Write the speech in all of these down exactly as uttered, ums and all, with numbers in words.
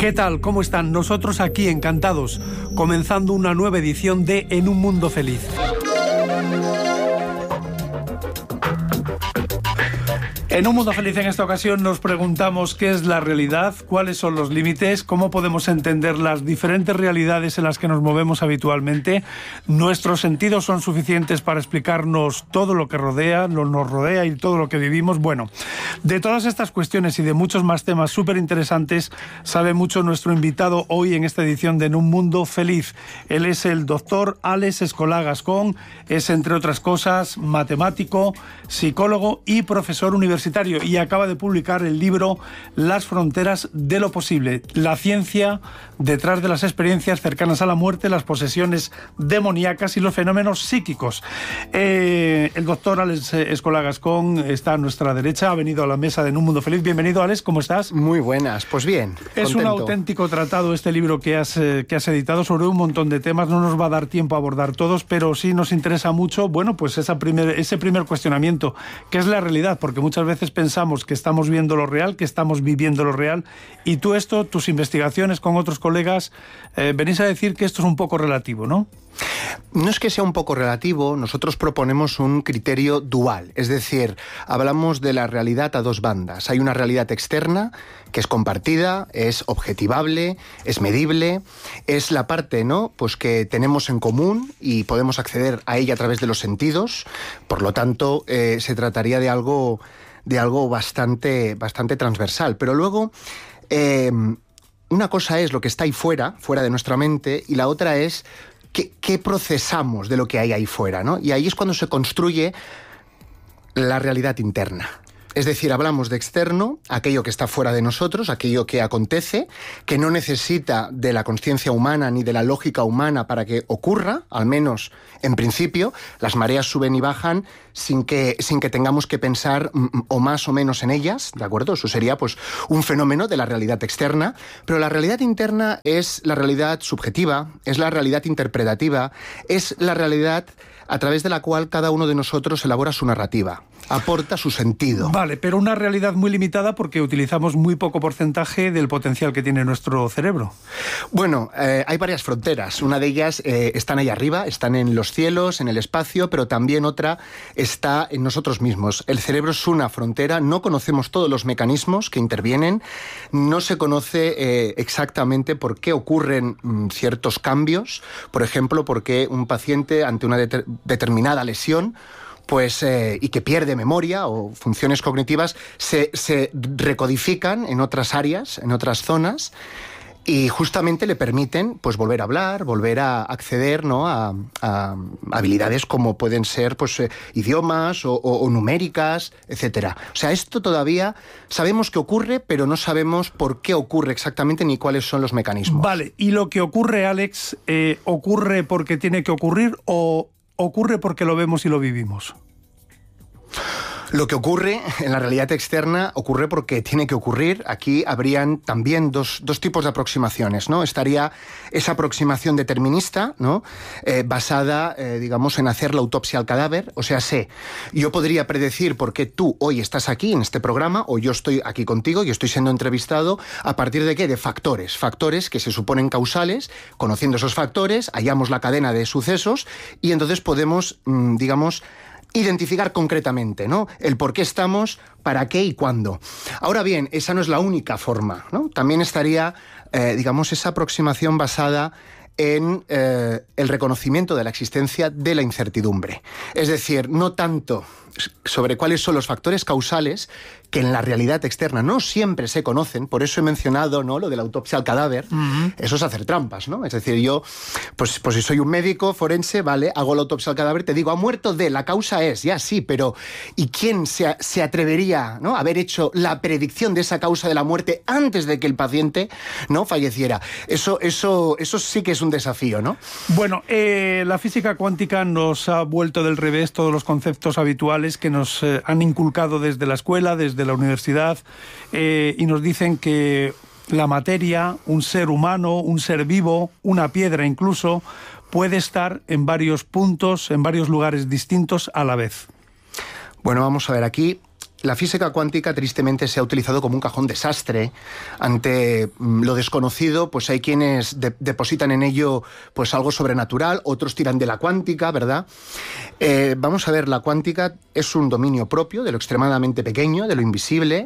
¿Qué tal? ¿Cómo están? Nosotros aquí encantados, comenzando una nueva edición de En un Mundo Feliz. En Un Mundo Feliz, en esta ocasión, nos preguntamos qué es la realidad, cuáles son los límites, cómo podemos entender las diferentes realidades en las que nos movemos habitualmente. Nuestros sentidos son suficientes para explicarnos todo lo que rodea, lo nos rodea y todo lo que vivimos. Bueno, de todas estas cuestiones y de muchos más temas súper interesantes, sabe mucho nuestro invitado hoy en esta edición de En un Mundo Feliz. Él es el doctor Álex Escolá Gascón, es, entre otras cosas, matemático, psicólogo y profesor universitario. Y acaba de publicar el libro Las fronteras de lo posible, la ciencia detrás de las experiencias cercanas a la muerte, las posesiones demoníacas y los fenómenos psíquicos. Eh, el doctor Álex Escolá Gascón está a nuestra derecha, ha venido a la mesa de En un Mundo Feliz. Bienvenido, Álex, ¿cómo estás? Muy buenas, pues bien, Es contento. Un auténtico tratado este libro que has, eh, que has editado sobre un montón de temas. No nos va a dar tiempo a abordar todos, pero sí nos interesa mucho, bueno, pues esa primer, ese primer cuestionamiento, ¿qué es la realidad? Porque muchas veces pensamos que estamos viendo lo real, que estamos viviendo lo real, y tú esto, tus investigaciones con otros colegas, eh, venís a decir que esto es un poco relativo, ¿no? No es que sea un poco relativo, nosotros proponemos un criterio dual, es decir, hablamos de la realidad a dos bandas. Hay una realidad externa que es compartida, es objetivable, es medible, es la parte, ¿no?, pues que tenemos en común y podemos acceder a ella a través de los sentidos. Por lo tanto, eh, se trataría de algo de algo bastante, bastante transversal. Pero luego, eh, una cosa es lo que está ahí fuera, fuera de nuestra mente, y la otra es qué, qué procesamos de lo que hay ahí fuera, ¿no? Y ahí es cuando se construye la realidad interna. Es decir, hablamos de externo, aquello que está fuera de nosotros, aquello que acontece, que no necesita de la conciencia humana ni de la lógica humana para que ocurra, al menos en principio. Las mareas suben y bajan sin que, sin que tengamos que pensar mm, o más o menos en ellas, ¿de acuerdo? Eso sería pues un fenómeno de la realidad externa, pero la realidad interna es la realidad subjetiva, es la realidad interpretativa, es la realidad a través de la cual cada uno de nosotros elabora su narrativa, aporta su sentido. Vale, pero una realidad muy limitada porque utilizamos muy poco porcentaje del potencial que tiene nuestro cerebro. Bueno, eh, hay varias fronteras. Una de ellas eh, están ahí arriba, están en los cielos, en el espacio, pero también otra está en nosotros mismos. El cerebro es una frontera, no conocemos todos los mecanismos que intervienen, no se conoce eh, exactamente por qué ocurren mm, ciertos cambios, por ejemplo, por qué un paciente ante una de- determinada lesión pues eh, y que pierde memoria o funciones cognitivas, se, se recodifican en otras áreas, en otras zonas, y justamente le permiten pues volver a hablar, volver a acceder, ¿no?, a, a habilidades como pueden ser pues eh, idiomas o, o, o numéricas, etcétera. O sea, esto todavía sabemos que ocurre, pero no sabemos por qué ocurre exactamente ni cuáles son los mecanismos. Vale, ¿y lo que ocurre, Álex, eh, ocurre porque tiene que ocurrir o ocurre porque lo vemos y lo vivimos? Lo que ocurre en la realidad externa ocurre porque tiene que ocurrir. Aquí habrían también dos, dos tipos de aproximaciones, ¿no? Estaría esa aproximación determinista, ¿no?, eh, basada, eh, digamos, en hacer la autopsia al cadáver. O sea, sé, yo podría predecir por qué tú hoy estás aquí en este programa, o yo estoy aquí contigo, yo estoy siendo entrevistado, ¿a partir de qué? De factores. Factores que se suponen causales. Conociendo esos factores, hallamos la cadena de sucesos y entonces podemos, mmm, digamos, identificar concretamente, ¿no?, el por qué estamos, para qué y cuándo. Ahora bien, esa no es la única forma, ¿no? También estaría, eh, digamos, esa aproximación basada en eh, el reconocimiento de la existencia de la incertidumbre. Es decir, no tanto sobre cuáles son los factores causales, que en la realidad externa no siempre se conocen. Por eso he mencionado, ¿no?, lo de la autopsia al cadáver. Uh-huh. Eso es hacer trampas, ¿no? Es decir, yo, pues, pues si soy un médico forense, vale, hago la autopsia al cadáver, te digo, ha muerto de, la causa es, ya sí, pero ¿y quién se, se atrevería, ¿no?, a haber hecho la predicción de esa causa de la muerte antes de que el paciente, ¿no?, falleciera? Eso, eso, eso sí que es un desafío, ¿no? Bueno, eh, la física cuántica nos ha vuelto del revés todos los conceptos habituales que nos eh, han inculcado desde la escuela, desde la universidad, eh, y nos dicen que la materia, un ser humano, un ser vivo, una piedra incluso, puede estar en varios puntos, en varios lugares distintos a la vez. Bueno, vamos a ver aquí. la física cuántica tristemente se ha utilizado como un cajón desastre. Ante mm, lo desconocido, pues hay quienes de- depositan en ello pues algo sobrenatural, otros tiran de la cuántica, ¿verdad? Eh, vamos a ver, la cuántica es un dominio propio de lo extremadamente pequeño, de lo invisible,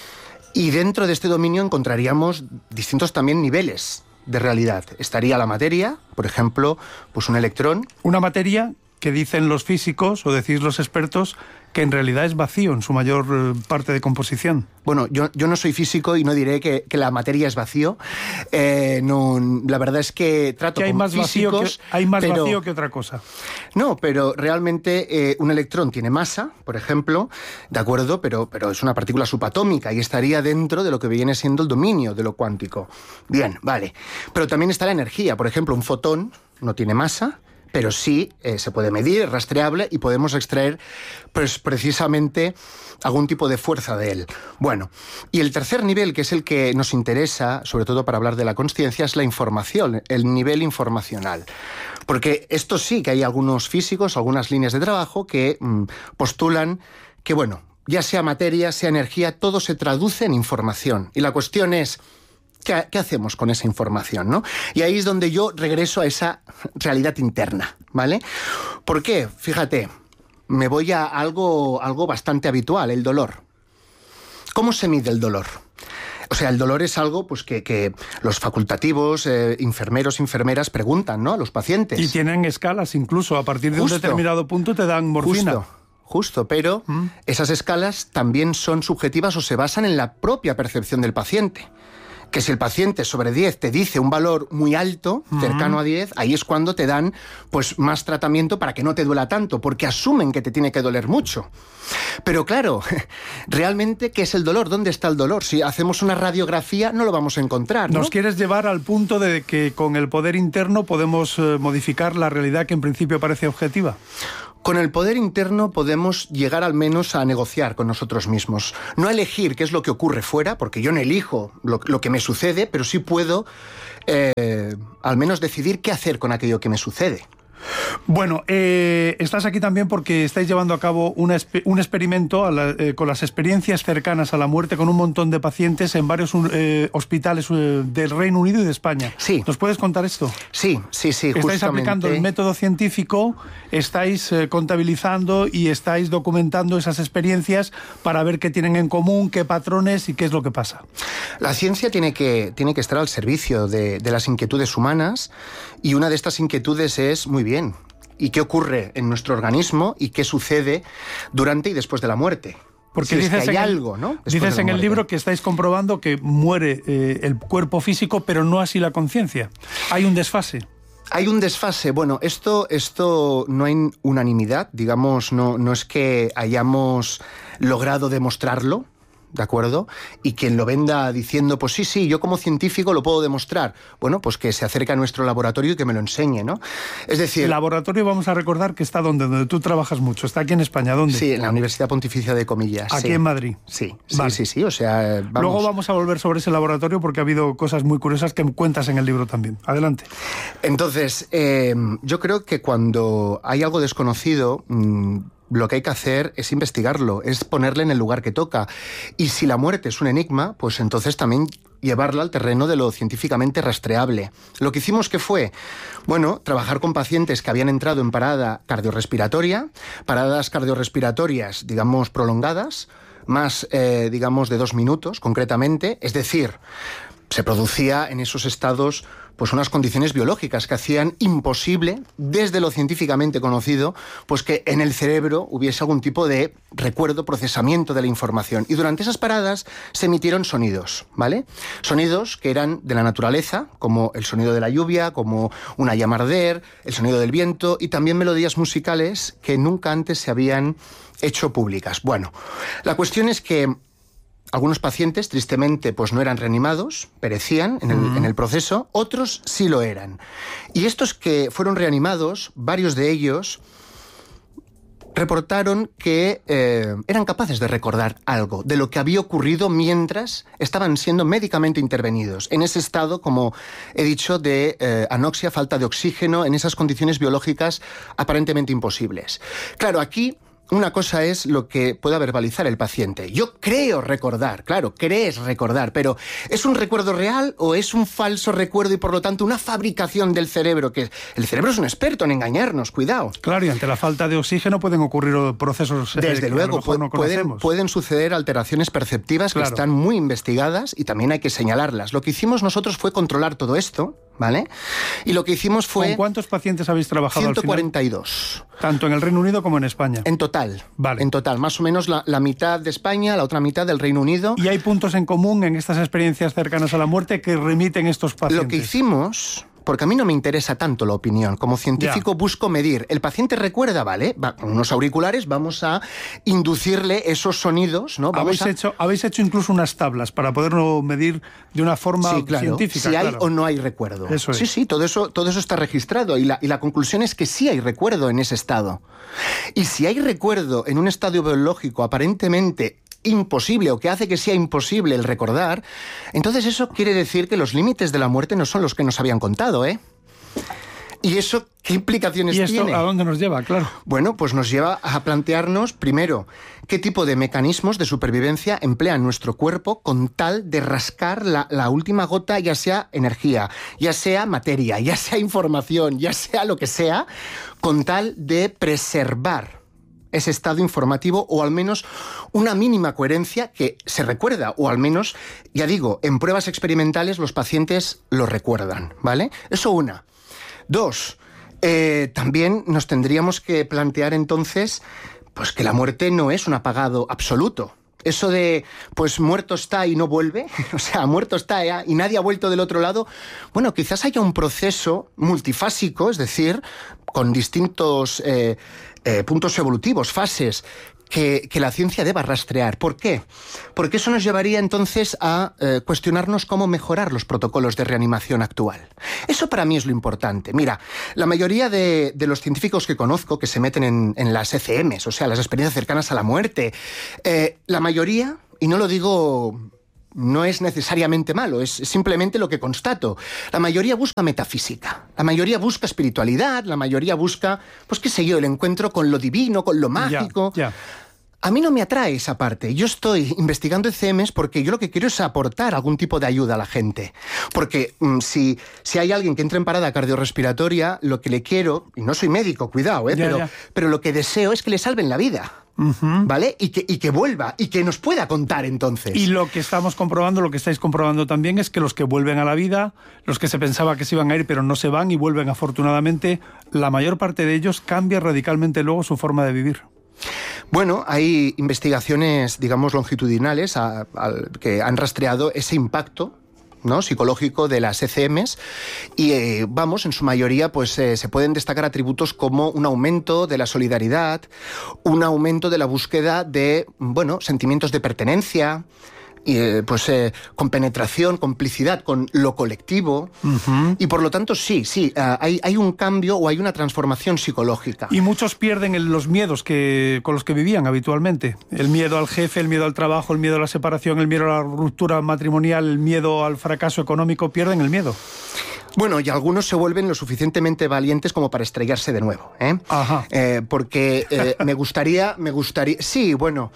y dentro de este dominio encontraríamos distintos también niveles de realidad. Estaría la materia, por ejemplo, pues un electrón. Una materia que dicen los físicos, o decís los expertos, que en realidad es vacío en su mayor eh, parte de composición. Bueno, yo, yo no soy físico y no diré que, que la materia es vacío. Eh, no, la verdad es que trato Que hay con más vacío que, físicos... hay más pero, vacío que otra cosa. No, pero realmente eh, un electrón tiene masa, por ejemplo, de acuerdo, pero, pero es una partícula subatómica y estaría dentro de lo que viene siendo el dominio de lo cuántico. Bien, vale. Pero también está la energía. Por ejemplo, un fotón no tiene masa, pero sí eh, se puede medir, es rastreable y podemos extraer pues, precisamente algún tipo de fuerza de él. Bueno, y el tercer nivel, que es el que nos interesa, sobre todo para hablar de la consciencia, es la información, el nivel informacional. Porque esto sí que hay algunos físicos, algunas líneas de trabajo que mmm, postulan que, bueno, ya sea materia, sea energía, todo se traduce en información. Y la cuestión es... ¿Qué, ¿Qué hacemos con esa información, no? Y ahí es donde yo regreso a esa realidad interna, ¿vale? ¿Por qué? Fíjate, me voy a algo, algo bastante habitual, el dolor. ¿Cómo se mide el dolor? O sea, el dolor es algo pues que, que los facultativos, eh, enfermeros, enfermeras preguntan, ¿no? A los pacientes. Y tienen escalas incluso. A partir de Justo. un determinado punto te dan morfina. Justo. Justo, pero ¿Mm? esas escalas también son subjetivas o se basan en la propia percepción del paciente. Que si el paciente sobre diez te dice un valor muy alto, cercano uh-huh. a diez, ahí es cuando te dan pues más tratamiento para que no te duela tanto, porque asumen que te tiene que doler mucho. Pero claro, realmente, ¿qué es el dolor? ¿Dónde está el dolor? Si hacemos una radiografía no lo vamos a encontrar, ¿no? Nos quieres llevar al punto de que con el poder interno podemos eh, modificar la realidad que en principio parece objetiva. Con el poder interno podemos llegar al menos a negociar con nosotros mismos. No a elegir qué es lo que ocurre fuera, porque yo no elijo lo, lo que me sucede, pero sí puedo eh, al menos decidir qué hacer con aquello que me sucede. Bueno, eh, estás aquí también porque estáis llevando a cabo una, un experimento a la, eh, con las experiencias cercanas a la muerte con un montón de pacientes en varios eh, hospitales eh, del Reino Unido y de España. Sí. ¿Nos puedes contar esto? Sí, sí, sí. Estáis justamente. aplicando el método científico, estáis eh, contabilizando y estáis documentando esas experiencias para ver qué tienen en común, qué patrones y qué es lo que pasa. La ciencia tiene que, tiene que estar al servicio de, de las inquietudes humanas y una de estas inquietudes es, muy bien, ¿y qué ocurre en nuestro organismo y qué sucede durante y después de la muerte? Porque si dices es que hay en el, algo, ¿no? Después dices de en la el muerte. libro que estáis comprobando que muere eh, el cuerpo físico, pero no así la conciencia. Hay un desfase. Hay un desfase. Bueno, esto, esto no hay unanimidad, digamos, no, no es que hayamos logrado demostrarlo, ¿de acuerdo? Y quien lo venda diciendo, pues sí, sí, yo como científico lo puedo demostrar. Bueno, pues que se acerque a nuestro laboratorio y que me lo enseñe, ¿no? Es decir... El laboratorio, vamos a recordar que está donde, donde tú trabajas mucho. Está aquí en España, ¿dónde? Sí, en la Universidad Pontificia de Comillas. Aquí sí. en Madrid. Sí, sí, vale. sí, sí, o sea, vamos... Luego vamos a volver sobre ese laboratorio porque ha habido cosas muy curiosas que cuentas en el libro también. Adelante. Entonces, eh, yo creo que cuando hay algo desconocido... Mmm, lo que hay que hacer es investigarlo, es ponerle en el lugar que toca. Y si la muerte es un enigma, pues entonces también llevarla al terreno de lo científicamente rastreable. Lo que hicimos, ¿qué fue? Bueno, trabajar con pacientes que habían entrado en parada cardiorrespiratoria, paradas cardiorrespiratorias, digamos, prolongadas, más, eh, digamos, de dos minutos, concretamente. Es decir, se producía en esos estados pues unas condiciones biológicas que hacían imposible, desde lo científicamente conocido, pues que en el cerebro hubiese algún tipo de recuerdo, procesamiento de la información. Y durante esas paradas se emitieron sonidos, ¿vale? Sonidos que eran de la naturaleza, como el sonido de la lluvia, como una llama arder, el sonido del viento, y también melodías musicales que nunca antes se habían hecho públicas. Bueno, la cuestión es que algunos pacientes, tristemente, pues no eran reanimados, perecían en el, uh-huh. en el proceso, otros sí lo eran. Y estos que fueron reanimados, varios de ellos reportaron que eh, eran capaces de recordar algo de lo que había ocurrido mientras estaban siendo médicamente intervenidos, en ese estado, como he dicho, de eh, anoxia, falta de oxígeno, en esas condiciones biológicas aparentemente imposibles. Claro, aquí una cosa es lo que pueda verbalizar el paciente. Yo creo recordar, claro, crees recordar, pero ¿es un recuerdo real o es un falso recuerdo y por lo tanto una fabricación del cerebro? Que el cerebro es un experto en engañarnos, cuidado. Claro, y ante la falta de oxígeno pueden ocurrir procesos Desde eh, que luego, a lo mejor no pueden, pueden suceder alteraciones perceptivas claro. que están muy investigadas y también hay que señalarlas. Lo que hicimos nosotros fue controlar todo esto, ¿vale? Y lo que hicimos fue... ¿Con cuántos pacientes habéis trabajado ciento cuarenta y dos. Al final? Tanto en el Reino Unido como en España. En total. Vale. En total, más o menos la, la mitad de España, la otra mitad del Reino Unido. ¿Y hay puntos en común en estas experiencias cercanas a la muerte que remiten estos pacientes? Lo que hicimos... Porque a mí no me interesa tanto la opinión. Como científico ya. busco medir. El paciente recuerda, ¿vale? Va, con unos auriculares vamos a inducirle esos sonidos, ¿no? Vamos ¿Habéis, a... hecho, habéis hecho incluso unas tablas para poderlo medir de una forma sí, claro. científica. Si hay claro. o no hay recuerdo. Eso es. Sí, sí, todo eso, todo eso está registrado. Y la, y la conclusión es que sí hay recuerdo en ese estado. Y si hay recuerdo en un estado biológico aparentemente imposible o que hace que sea imposible el recordar, entonces eso quiere decir que los límites de la muerte no son los que nos habían contado, ¿eh? ¿Y eso qué implicaciones tiene? ¿Y esto tiene? a dónde nos lleva? Claro. Bueno, pues nos lleva a plantearnos, primero, qué tipo de mecanismos de supervivencia emplea nuestro cuerpo con tal de rascar la, la última gota, ya sea energía, ya sea materia, ya sea información, ya sea lo que sea, con tal de preservar ese estado informativo o al menos una mínima coherencia que se recuerda, o al menos, ya digo, en pruebas experimentales los pacientes lo recuerdan, ¿vale? Eso una. Dos, eh, también nos tendríamos que plantear entonces pues que la muerte no es un apagado absoluto. Eso de, pues muerto está y no vuelve, o sea, muerto está ¿eh? y nadie ha vuelto del otro lado, bueno, quizás haya un proceso multifásico, es decir, con distintos eh, eh, puntos evolutivos, fases, Que, que la ciencia deba rastrear. ¿Por qué? Porque eso nos llevaría entonces a eh, cuestionarnos cómo mejorar los protocolos de reanimación actual. Eso para mí es lo importante. Mira, la mayoría de, de los científicos que conozco que se meten en, en las E C Ms, o sea, las experiencias cercanas a la muerte, eh, la mayoría, y no lo digo... no es necesariamente malo, es simplemente lo que constato. La mayoría busca metafísica, la mayoría busca espiritualidad, la mayoría busca, pues qué sé yo, el encuentro con lo divino, con lo mágico. Ya, ya. A mí no me atrae esa parte. Yo estoy investigando E C Ms porque yo lo que quiero es aportar algún tipo de ayuda a la gente. Porque mmm, si, si hay alguien que entra en parada cardiorrespiratoria, lo que le quiero, y no soy médico, cuidado, ¿eh? Ya, pero, ya. pero lo que deseo es que le salven la vida. Uh-huh. ¿Vale? Y que, y que vuelva, y que nos pueda contar entonces. Y lo que estamos comprobando, lo que estáis comprobando también es que los que vuelven a la vida, los que se pensaba que se iban a ir pero no se van y vuelven afortunadamente, la mayor parte de ellos cambia radicalmente luego su forma de vivir. Bueno, hay investigaciones, digamos, longitudinales a, a, que han rastreado ese impacto, ¿no?, psicológico de las E C Ms y eh, vamos, en su mayoría pues eh, se pueden destacar atributos como un aumento de la solidaridad, un aumento de la búsqueda de, bueno, sentimientos de pertenencia, y, eh, pues eh, con penetración, complicidad con lo colectivo, uh-huh. y por lo tanto sí, sí, uh, hay, hay un cambio o hay una transformación psicológica. Y muchos pierden el, los miedos que, con los que vivían habitualmente. El miedo al jefe, el miedo al trabajo, el miedo a la separación, el miedo a la ruptura matrimonial, el miedo al fracaso económico, pierden el miedo. Bueno, y algunos se vuelven lo suficientemente valientes como para estrellarse de nuevo, ¿eh? Ajá. Eh, porque eh, me gustaría, me gustaría... Sí, bueno,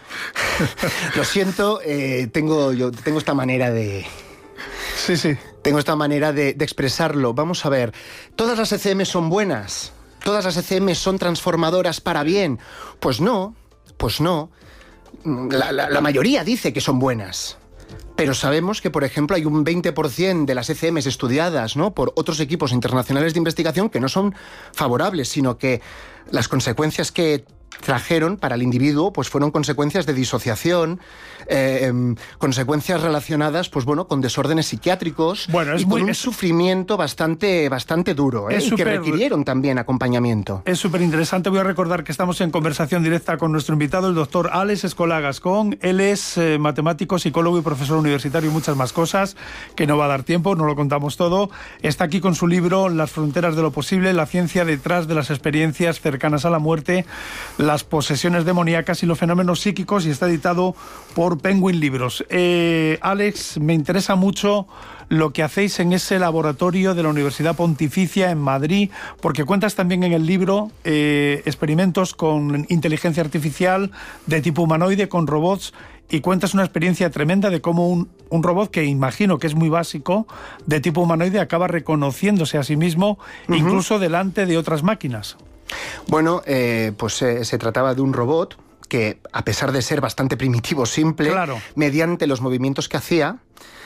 lo siento, eh, tengo, yo tengo esta manera de... Sí, sí. Tengo esta manera de, de expresarlo. Vamos a ver, ¿todas las E C M son buenas? ¿Todas las E C M son transformadoras para bien? Pues no, pues no. La, la, la mayoría dice que son buenas. Pero sabemos que, por ejemplo, hay un veinte por ciento de las E C Ms estudiadas, ¿no?, por otros equipos internacionales de investigación que no son favorables, sino que las consecuencias que trajeron para el individuo pues fueron consecuencias de disociación, eh, eh, consecuencias relacionadas pues bueno con desórdenes psiquiátricos, bueno, es y muy, con un es, sufrimiento bastante, bastante duro, ¿eh? Y super, que requirieron también acompañamiento. Es súper interesante. Voy a recordar que estamos en conversación directa con nuestro invitado, el doctor Alex Escolà Gascón. Él es eh, matemático, psicólogo y profesor universitario y muchas más cosas que no va a dar tiempo, no lo contamos todo. Está aquí con su libro Las fronteras de lo posible, la ciencia detrás de las experiencias cercanas a la muerte. La las posesiones demoníacas y los fenómenos psíquicos, y está editado por Penguin Libros. Eh, Alex, me interesa mucho lo que hacéis en ese laboratorio de la Universidad Pontificia en Madrid, porque cuentas también en el libro eh, experimentos con inteligencia artificial de tipo humanoide, con robots, y cuentas una experiencia tremenda de cómo un, un robot, que imagino que es muy básico, de tipo humanoide, acaba reconociéndose a sí mismo, uh-huh. incluso delante de otras máquinas. Bueno, eh, pues eh, se trataba de un robot que, a pesar de ser bastante primitivo, simple, claro. mediante los movimientos que hacía,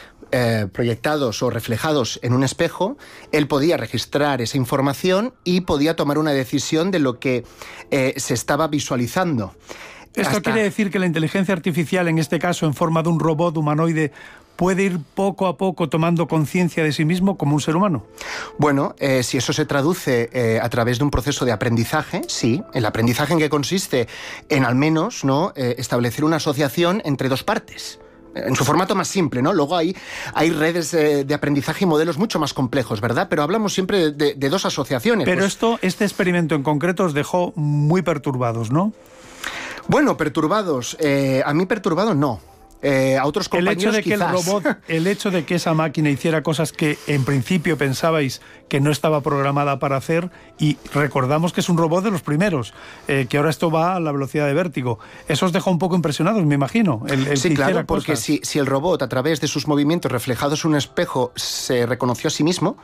Eh, proyectados o reflejados en un espejo, él podía registrar esa información y podía tomar una decisión de lo que eh, se estaba visualizando. ¿Esto Hasta... quiere decir que la inteligencia artificial, en este caso en forma de un robot humanoide, puede ir poco a poco tomando conciencia de sí mismo como un ser humano? Bueno, eh, si eso se traduce eh, a través de un proceso de aprendizaje, sí. El aprendizaje en que consiste en al menos, ¿no?, eh, establecer una asociación entre dos partes. En su formato más simple, ¿no? Luego hay, hay redes eh, de aprendizaje y modelos mucho más complejos, ¿verdad? Pero hablamos siempre de, de dos asociaciones. Pero pues... esto, este experimento en concreto os dejó muy perturbados, ¿no? Bueno, perturbados. Eh, a mí perturbado no. Eh, a otros compañeros el hecho de que quizás. el robot, el hecho de que esa máquina hiciera cosas que en principio pensabais que no estaba programada para hacer, y recordamos que es un robot de los primeros, eh, que ahora esto va a la velocidad de vértigo. Eso os dejó un poco impresionados, me imagino. El, el sí, que claro, porque cosas. si, si el robot, a través de sus movimientos reflejados en un espejo, se reconoció a sí mismo,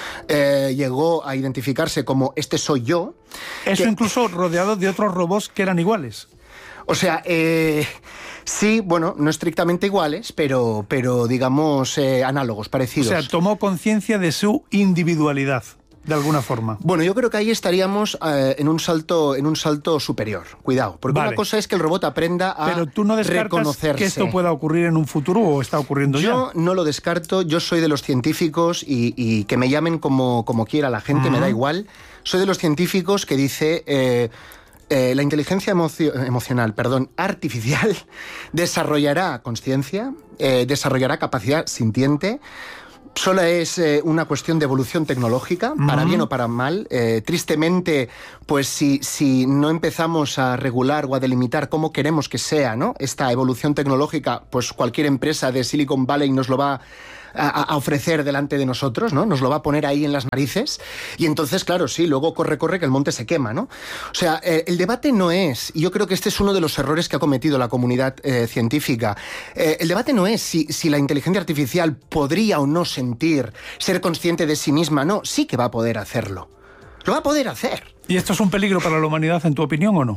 eh, llegó a identificarse como este soy yo. Eso que... incluso rodeado de otros robots que eran iguales. O sea, eh, sí, bueno, no estrictamente iguales, pero, pero digamos, eh, análogos, parecidos. O sea, tomó conciencia de su individualidad, de alguna forma. Bueno, yo creo que ahí estaríamos eh, en un salto, en un salto superior. Cuidado, porque vale. una cosa es que el robot aprenda a reconocerse. Pero tú no descartas que esto pueda ocurrir en un futuro, o está ocurriendo yo ya. Yo no lo descarto. Yo soy de los científicos y, y que me llamen como, como quiera la gente, uh-huh. me da igual. Soy de los científicos que dice... Eh, Eh, la inteligencia emocio- emocional, perdón, artificial, desarrollará conciencia, eh, desarrollará capacidad sintiente. Solo es eh, una cuestión de evolución tecnológica, uh-huh. para bien o para mal. Eh, tristemente, pues si, si no empezamos a regular o a delimitar cómo queremos que sea, ¿no?, esta evolución tecnológica, pues cualquier empresa de Silicon Valley nos lo va A, a ofrecer delante de nosotros, ¿no? Nos lo va a poner ahí en las narices, y entonces, claro, sí, luego corre, corre, que el monte se quema, ¿no? O sea, eh, el debate no es, y yo creo que este es uno de los errores que ha cometido la comunidad eh, científica, eh, el debate no es si, si la inteligencia artificial podría o no sentir, ser consciente de sí misma, no, sí que va a poder hacerlo. Lo va a poder hacer. ¿Y esto es un peligro para la humanidad, en tu opinión, o no?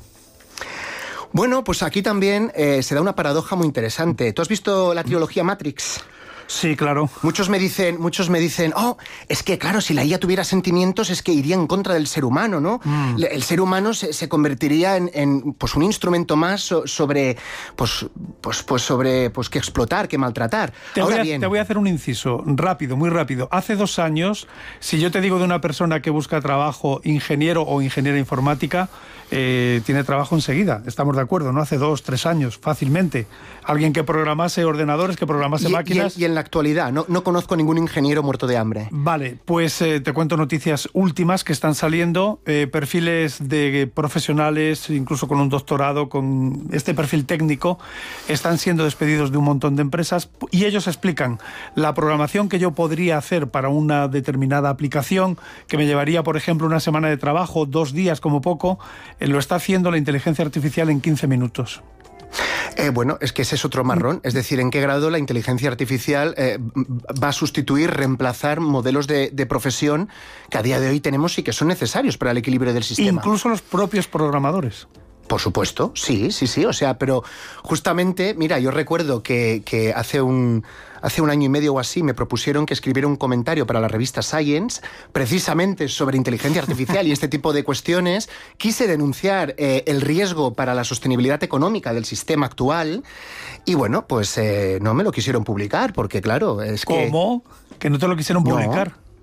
Bueno, pues aquí también eh, se da una paradoja muy interesante. ¿Tú has visto la trilogía Matrix? Sí, claro. Muchos me dicen, muchos me dicen, oh, es que claro, si la I A tuviera sentimientos es que iría en contra del ser humano, ¿no? Mm. El ser humano se, se convertiría en, en pues un instrumento más so, sobre, pues, pues, pues sobre, pues que explotar, que maltratar. Te Ahora voy a, bien, te voy a hacer un inciso rápido, muy rápido. Hace dos años, si yo te digo de una persona que busca trabajo, ingeniero o ingeniera informática, eh, tiene trabajo enseguida. Estamos de acuerdo, ¿no? Hace dos, tres años, fácilmente. Alguien que programase ordenadores, que programase y, máquinas. Y, y en la actualidad, no, no conozco ningún ingeniero muerto de hambre. Vale, pues eh, te cuento noticias últimas que están saliendo, eh, perfiles de profesionales, incluso con un doctorado, con este perfil técnico, están siendo despedidos de un montón de empresas, y ellos explican la programación que yo podría hacer para una determinada aplicación, que me llevaría, por ejemplo, una semana de trabajo, dos días como poco, eh, lo está haciendo la inteligencia artificial en quince minutos. Eh, bueno, es que ese es otro marrón. Es decir, ¿en qué grado la inteligencia artificial eh, va a sustituir, reemplazar modelos de, de profesión que a día de hoy tenemos y que son necesarios para el equilibrio del sistema? Incluso los propios programadores. Por supuesto, sí, sí, sí. O sea, pero justamente, mira, yo recuerdo que, que hace un... Hace un año y medio o así me propusieron que escribiera un comentario para la revista Science precisamente sobre inteligencia artificial y este tipo de cuestiones. Quise denunciar eh, el riesgo para la sostenibilidad económica del sistema actual y bueno, pues eh, no me lo quisieron publicar porque claro, es que... ¿Cómo? ¿Que no te lo quisieron publicar? No.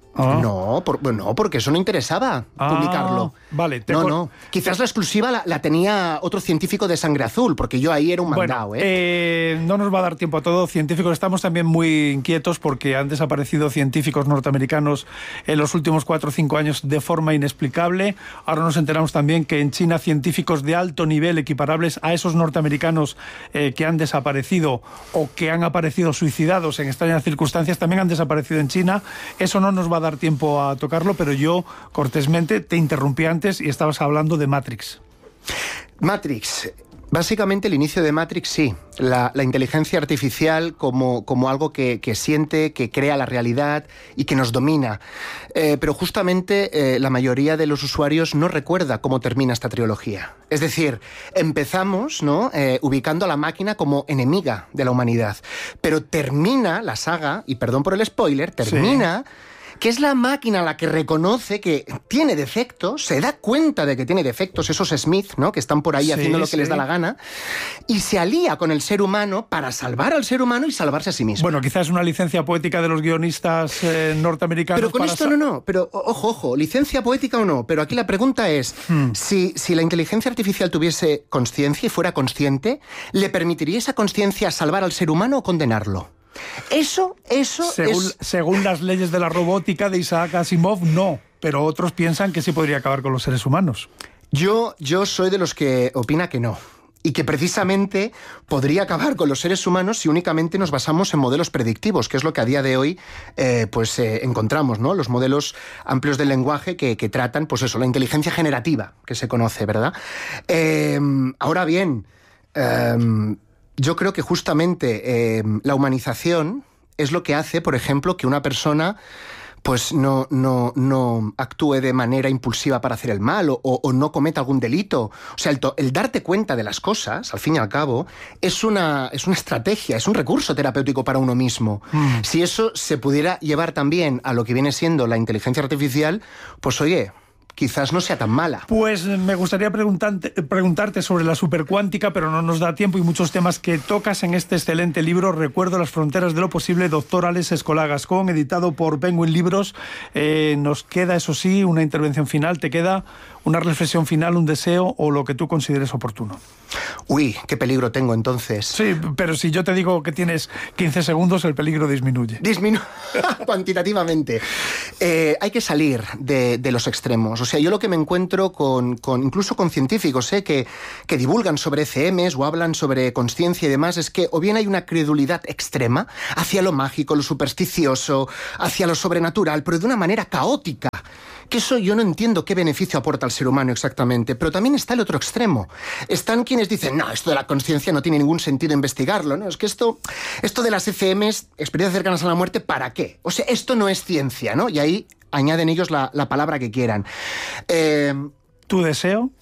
Ah. No, por, no, porque eso no interesaba ah, publicarlo. Vale, no, no. Quizás la exclusiva la, la tenía otro científico de sangre azul, porque yo ahí era un mandado. Bueno, ¿eh? Eh, no nos va a dar tiempo a todo. Científicos, estamos también muy inquietos porque han desaparecido científicos norteamericanos en los últimos cuatro o cinco años de forma inexplicable. Ahora nos enteramos también que en China científicos de alto nivel equiparables a esos norteamericanos eh, que han desaparecido o que han aparecido suicidados en extrañas circunstancias también han desaparecido en China. Eso no nos va a dar tiempo a tocarlo, pero yo cortésmente te interrumpí antes y estabas hablando de Matrix. Matrix. Básicamente el inicio de Matrix, sí. La, la inteligencia artificial como, como algo que, que siente, que crea la realidad y que nos domina. Eh, pero justamente eh, la mayoría de los usuarios no recuerda cómo termina esta trilogía. Es decir, empezamos, ¿no?, eh, ubicando a la máquina como enemiga de la humanidad. Pero termina la saga, y perdón por el spoiler, termina... Sí. que es la máquina la que reconoce que tiene defectos, se da cuenta de que tiene defectos, esos Smith, ¿no?, que están por ahí sí, haciendo lo que sí. les da la gana, y se alía con el ser humano para salvar al ser humano y salvarse a sí mismo. Bueno, quizás una licencia poética de los guionistas eh, norteamericanos. Pero con para esto no, no, pero ojo, ojo, licencia poética o no, pero aquí la pregunta es, hmm. si, si la inteligencia artificial tuviese conciencia y fuera consciente, ¿le permitiría esa conciencia salvar al ser humano o condenarlo? Eso, eso según, es... Según las leyes de la robótica de Isaac Asimov, no. Pero otros piensan que sí podría acabar con los seres humanos. Yo, yo soy de los que opina que no. Y que precisamente podría acabar con los seres humanos si únicamente nos basamos en modelos predictivos, que es lo que a día de hoy eh, pues, eh, encontramos, ¿no? Los modelos amplios del lenguaje que, que tratan, pues eso, la inteligencia generativa, que se conoce, ¿verdad? Eh, ahora bien... Eh, Yo creo que justamente eh, la humanización es lo que hace, por ejemplo, que una persona pues no, no, no actúe de manera impulsiva para hacer el mal o, o no cometa algún delito. O sea, el, to- el darte cuenta de las cosas, al fin y al cabo, es una, es una estrategia, es un recurso terapéutico para uno mismo. Mm. Si eso se pudiera llevar también a lo que viene siendo la inteligencia artificial, pues oye... quizás no sea tan mala. Pues me gustaría preguntarte, preguntarte sobre la supercuántica, pero no nos da tiempo y muchos temas que tocas en este excelente libro, Recuerdo las fronteras de lo posible, doctor Alex Escolà Gascón, editado por Penguin Libros. Eh, nos queda, eso sí, una intervención final. ¿Te queda una reflexión final, un deseo o lo que tú consideres oportuno? Uy, qué peligro tengo entonces. Sí, pero si yo te digo que tienes quince segundos, el peligro disminuye. Disminuye cuantitativamente. Eh, hay que salir de, de los extremos. O sea, yo lo que me encuentro con, con incluso con científicos eh, que, que divulgan sobre E C Ms o hablan sobre consciencia y demás, es que o bien hay una credulidad extrema hacia lo mágico, lo supersticioso, hacia lo sobrenatural, pero de una manera caótica. Que eso yo no entiendo qué beneficio aporta al ser humano exactamente, pero también está el otro extremo. Están quienes dicen, no, esto de la conciencia no tiene ningún sentido investigarlo, ¿no? Es que esto, esto de las E C Ms, experiencias cercanas a la muerte, ¿para qué? O sea, esto no es ciencia, ¿no? Y ahí añaden ellos la, la palabra que quieran. Eh, ¿Tu deseo?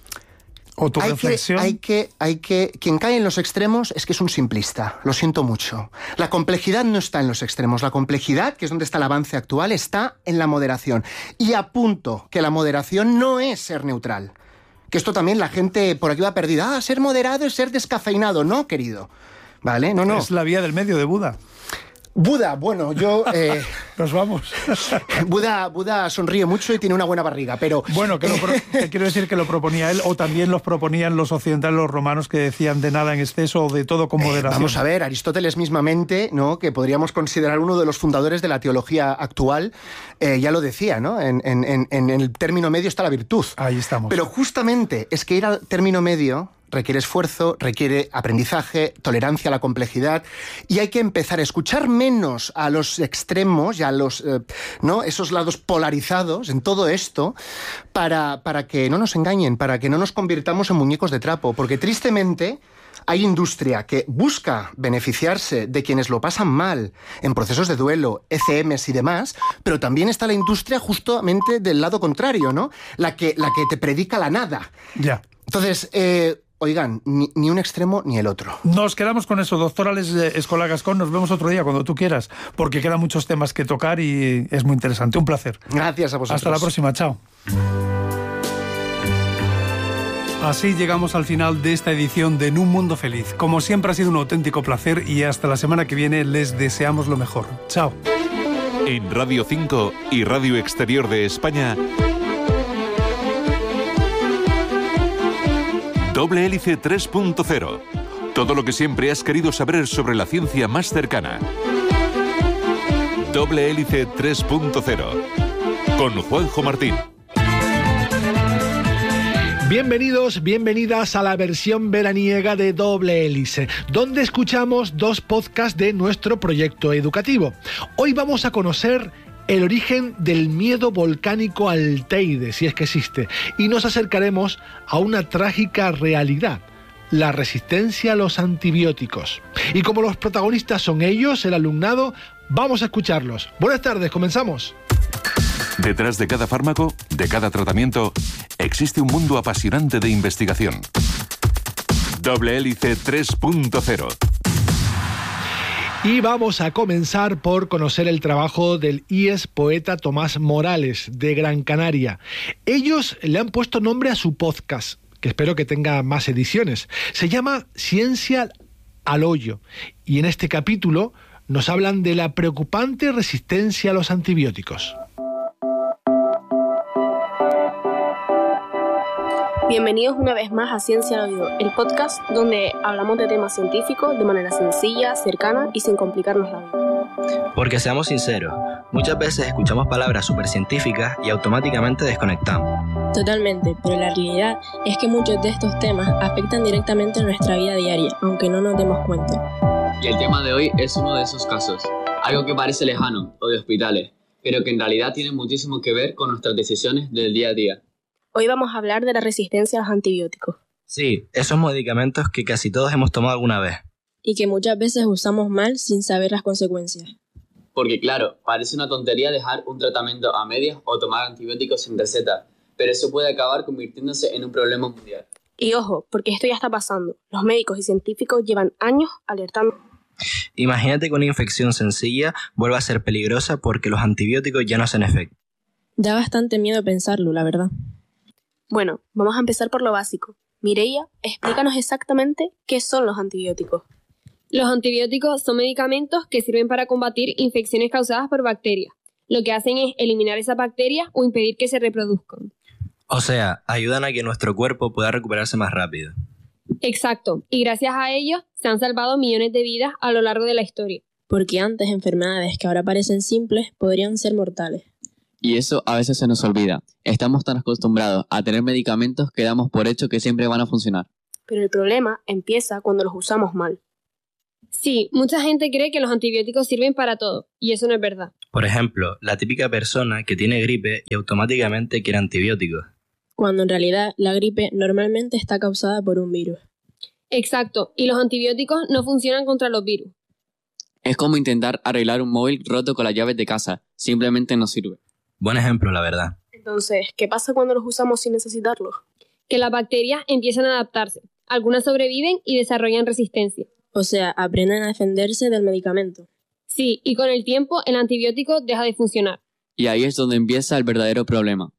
¿O tu hay reflexión? Que, hay, que, hay que... Quien cae en los extremos es que es un simplista. Lo siento mucho. La complejidad no está en los extremos. La complejidad, que es donde está el avance actual, está en la moderación. Y apunto que la moderación no es ser neutral. Que esto también la gente por aquí va perdida. Ah, ser moderado es ser descafeinado. No, querido. ¿Vale? No, no. Es la vía del medio de Buda. Buda, bueno, yo... Eh, Nos vamos. Buda, Buda sonríe mucho y tiene una buena barriga, pero... Bueno, que lo pro- te quiero decir que lo proponía él, o también los proponían los occidentales, los romanos, que decían de nada en exceso o de todo con moderación. Eh, vamos a ver, Aristóteles mismamente, ¿no?, que podríamos considerar uno de los fundadores de la teología actual, eh, ya lo decía, ¿no? En, en, en, en el término medio está la virtud. Ahí estamos. Pero justamente es que ir al término medio... requiere esfuerzo, requiere aprendizaje, tolerancia a la complejidad, y hay que empezar a escuchar menos a los extremos y a los, eh, ¿no?, esos lados polarizados en todo esto para, para que no nos engañen, para que no nos convirtamos en muñecos de trapo, porque tristemente hay industria que busca beneficiarse de quienes lo pasan mal en procesos de duelo, E C Ms y demás, pero también está la industria justamente del lado contrario, ¿no?, la que, la que te predica la nada. Ya. Entonces, eh, oigan, ni, ni un extremo ni el otro. Nos quedamos con eso, doctor Alex Escolà Gascón. Nos vemos otro día, cuando tú quieras, porque quedan muchos temas que tocar y es muy interesante. Un placer. Gracias a vosotros. Hasta la próxima, chao. Así llegamos al final de esta edición de En un Mundo Feliz. Como siempre ha sido un auténtico placer y hasta la semana que viene les deseamos lo mejor. Chao. En Radio cinco y Radio Exterior de España, Doble Hélice tres punto cero. Todo lo que siempre has querido saber sobre la ciencia más cercana. Doble Hélice tres punto cero. Con Juanjo Martín. Bienvenidos, bienvenidas a la versión veraniega de Doble Hélice, donde escuchamos dos podcasts de nuestro proyecto educativo. Hoy vamos a conocer el origen del miedo volcánico al Teide, si es que existe, y nos acercaremos a una trágica realidad: la resistencia a los antibióticos. Y como los protagonistas son ellos, el alumnado, vamos a escucharlos. Buenas tardes, comenzamos. Detrás de cada fármaco, de cada tratamiento, existe un mundo apasionante de investigación. Doble Hélice tres punto cero. Y vamos a comenzar por conocer el trabajo del I E S poeta Tomás Morales, de Gran Canaria. Ellos le han puesto nombre a su podcast, que espero que tenga más ediciones. Se llama Ciencia al Hoyo, y en este capítulo nos hablan de la preocupante resistencia a los antibióticos. Bienvenidos una vez más a Ciencia al Oído, el podcast donde hablamos de temas científicos de manera sencilla, cercana y sin complicarnos la vida. Porque seamos sinceros, muchas veces escuchamos palabras súper científicas y automáticamente desconectamos. Totalmente, pero la realidad es que muchos de estos temas afectan directamente nuestra vida diaria, aunque no nos demos cuenta. Y el tema de hoy es uno de esos casos, algo que parece lejano o de hospitales, pero que en realidad tiene muchísimo que ver con nuestras decisiones del día a día. Hoy vamos a hablar de la resistencia a los antibióticos. Sí, esos medicamentos que casi todos hemos tomado alguna vez. Y que muchas veces usamos mal sin saber las consecuencias. Porque claro, parece una tontería dejar un tratamiento a medias o tomar antibióticos sin receta, pero eso puede acabar convirtiéndose en un problema mundial. Y ojo, porque esto ya está pasando. Los médicos y científicos llevan años alertando. Imagínate que una infección sencilla vuelva a ser peligrosa porque los antibióticos ya no hacen efecto. Da bastante miedo pensarlo, la verdad. Bueno, vamos a empezar por lo básico. Mireia, explícanos exactamente qué son los antibióticos. Los antibióticos son medicamentos que sirven para combatir infecciones causadas por bacterias. Lo que hacen es eliminar esas bacterias o impedir que se reproduzcan. O sea, ayudan a que nuestro cuerpo pueda recuperarse más rápido. Exacto, y gracias a ellos se han salvado millones de vidas a lo largo de la historia. Porque antes enfermedades que ahora parecen simples podrían ser mortales. Y eso a veces se nos olvida. Estamos tan acostumbrados a tener medicamentos que damos por hecho que siempre van a funcionar. Pero el problema empieza cuando los usamos mal. Sí, mucha gente cree que los antibióticos sirven para todo, y eso no es verdad. Por ejemplo, la típica persona que tiene gripe y automáticamente quiere antibióticos. Cuando en realidad la gripe normalmente está causada por un virus. Exacto, y los antibióticos no funcionan contra los virus. Es como intentar arreglar un móvil roto con las llaves de casa. Simplemente no sirve. Buen ejemplo, la verdad. Entonces, ¿qué pasa cuando los usamos sin necesitarlos? Que las bacterias empiezan a adaptarse. Algunas sobreviven y desarrollan resistencia. O sea, aprenden a defenderse del medicamento. Sí, y con el tiempo el antibiótico deja de funcionar. Y ahí es donde empieza el verdadero problema.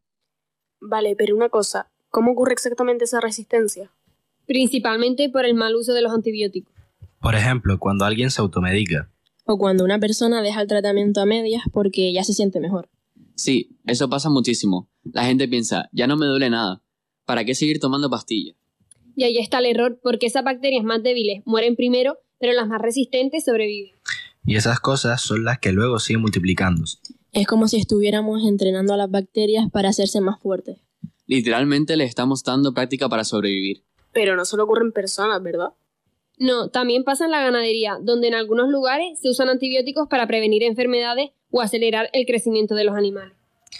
Vale, pero una cosa, ¿cómo ocurre exactamente esa resistencia? Principalmente por el mal uso de los antibióticos. Por ejemplo, cuando alguien se automedica. O cuando una persona deja el tratamiento a medias porque ya se siente mejor. Sí, eso pasa muchísimo. La gente piensa, ya no me duele nada. ¿Para qué seguir tomando pastillas? Y ahí está el error, porque esas bacterias más débiles mueren primero, pero las más resistentes sobreviven. Y esas cosas son las que luego siguen multiplicándose. Es como si estuviéramos entrenando a las bacterias para hacerse más fuertes. Literalmente le estamos dando práctica para sobrevivir. Pero no solo ocurre en personas, ¿verdad? No, también pasa en la ganadería, donde en algunos lugares se usan antibióticos para prevenir enfermedades o acelerar el crecimiento de los animales.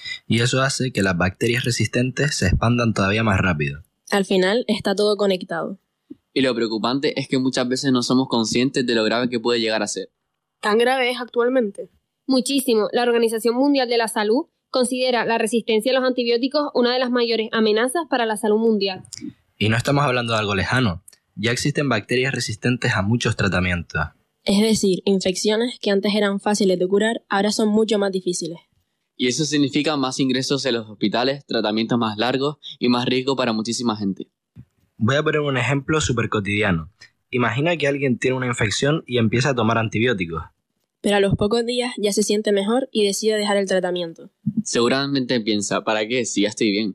Y eso hace que las bacterias resistentes se expandan todavía más rápido. Al final está todo conectado. Y lo preocupante es que muchas veces no somos conscientes de lo grave que puede llegar a ser. ¿Tan grave es actualmente? Muchísimo. La Organización Mundial de la Salud considera la resistencia a los antibióticos una de las mayores amenazas para la salud mundial. Y no estamos hablando de algo lejano. Ya existen bacterias resistentes a muchos tratamientos. Es decir, infecciones que antes eran fáciles de curar, ahora son mucho más difíciles. Y eso significa más ingresos en los hospitales, tratamientos más largos y más riesgo para muchísima gente. Voy a poner un ejemplo súper cotidiano. Imagina que alguien tiene una infección y empieza a tomar antibióticos. pero a los pocos días ya se siente mejor y decide dejar el tratamiento. Seguramente piensa, ¿para qué? Si ya estoy bien.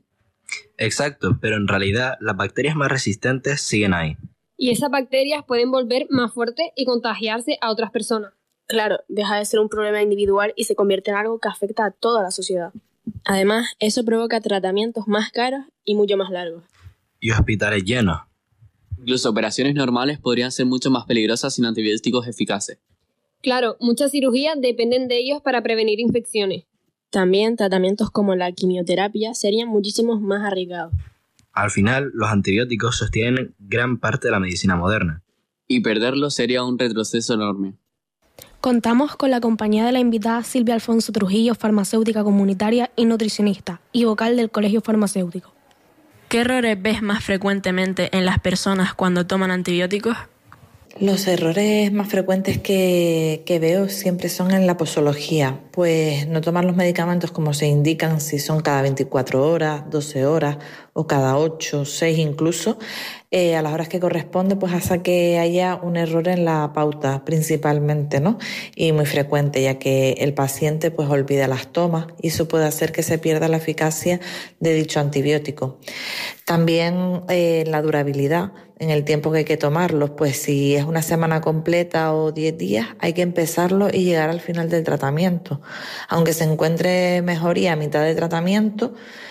Exacto, pero en realidad las bacterias más resistentes siguen ahí. Y esas bacterias pueden volver más fuertes y contagiarse a otras personas. Claro, deja de ser un problema individual y se convierte en algo que afecta a toda la sociedad. Además, eso provoca tratamientos más caros y mucho más largos. Y hospitales llenos. Incluso operaciones normales podrían ser mucho más peligrosas sin antibióticos eficaces. Claro, muchas cirugías dependen de ellos para prevenir infecciones. También tratamientos como la quimioterapia serían muchísimo más arriesgados. Al final, los antibióticos sostienen gran parte de la medicina moderna. Y perderlos sería un retroceso enorme. Contamos con la compañía de la invitada Silvia Alfonso Trujillo, farmacéutica comunitaria y nutricionista, y vocal del Colegio Farmacéutico. ¿Qué errores ves más frecuentemente en las personas cuando toman antibióticos? Los errores más frecuentes que, que veo siempre son en la posología, pues no tomar los medicamentos como se indican, si son cada veinticuatro horas, doce horas o cada ocho, seis incluso, eh, a las horas que corresponde, pues hace que haya un error en la pauta principalmente, ¿no? Y muy frecuente, ya que el paciente pues olvida las tomas y eso puede hacer que se pierda la eficacia de dicho antibiótico. También eh, la durabilidad, en el tiempo que hay que tomarlos, pues si es una semana completa o diez días, hay que empezarlo y llegar al final del tratamiento. Aunque se encuentre mejoría a mitad de tratamiento,